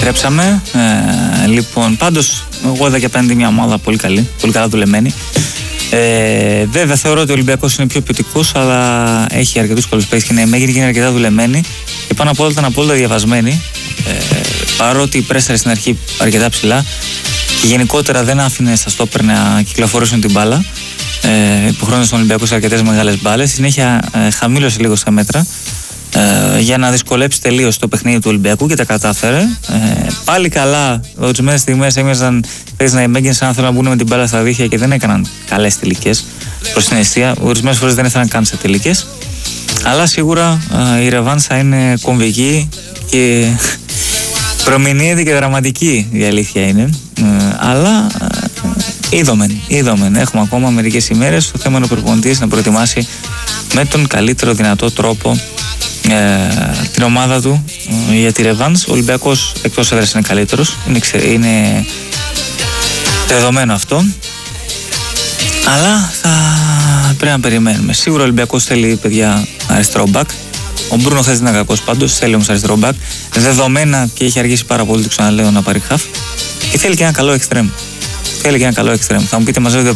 Επιστρέψαμε. Λοιπόν, πάντως, εγώ είδα και απέναντι μια ομάδα πολύ καλή, πολύ καλά δουλεμένη. Βέβαια, θεωρώ ότι ο Ολυμπιακός είναι πιο ποιοτικός, αλλά έχει αρκετούς καλούς παίκτες και είναι μέγενη και είναι αρκετά δουλεμένη. Και πάνω απ' όλα ήταν απόλυτα διαβασμένη. Παρότι πρέσσαρε στην αρχή αρκετά ψηλά και γενικότερα δεν άφηνε στα στόπερ να κυκλοφορήσουν την μπάλα. Υποχρεώνοντας τον Ολυμπιακό σε αρκετές μεγάλες μπάλες. Συνέχεια χαμήλωσε λίγο στα μέτρα για να δυσκολέψει τελείως το παιχνίδι του Ολυμπιακού και τα κατάφερε. Πάλι καλά, ορισμένες στιγμές έμοιαζαν παίκτες να εμπέγγουν σαν να θέλουν να μπουν με την μπάλα στα δίχτυα και δεν έκαναν καλές τελικές προς την αιστεία. Ορισμένες φορές δεν έφεραν καν σε τελικές. Αλλά σίγουρα η ρεβάνσα είναι κομβική και προμηνύεται και δραματική, η αλήθεια είναι. Αλλά είδομεν. Έχουμε ακόμα μερικές ημέρες. Το θέμα είναι ο προπονητής να προετοιμάσει με τον καλύτερο δυνατό τρόπο την ομάδα του για τη ρεβάνς. Ο Ολυμπιακός εκτός έδρας είναι καλύτερος. Είναι δεδομένο αυτό. Αλλά πρέπει να περιμένουμε. Σίγουρα ο Ολυμπιακός θέλει, παιδιά, αριστερό μπακ. Ο Μπρούνο χθες δεν είναι κακός πάντως. Θέλει όμως αριστερό μπακ. Δεδομένα και έχει αργήσει πάρα πολύ, το ξαναλέω, να πάρει χαφ. Και θέλει και ένα καλό εξτρέμ. Θα μου πείτε, μαζεύεται